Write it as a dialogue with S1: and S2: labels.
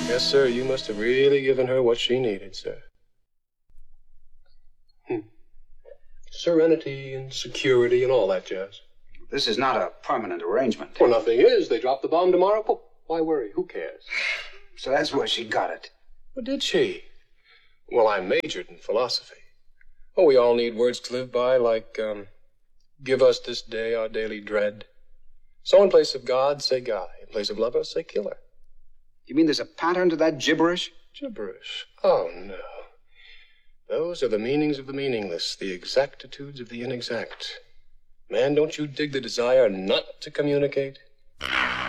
S1: Yes, sir, you must have really given her what she needed, sir. Serenity and security and all that jazz.
S2: This is not a permanent arrangement.
S1: Well, nothing is. They drop the bomb tomorrow. Well, why worry? Who cares?
S2: So that's where she got it.
S1: Well, did she? Well, I majored in philosophy. Oh, we all need words to live by, like, give us this day our daily dread. So in place of God, say guy. In place of lover, say killer.
S2: You mean there's a pattern to that gibberish?
S1: Gibberish? Oh, no. Those are the meanings of the meaningless, the exactitudes of the inexact. Man, don't you dig the desire not to communicate?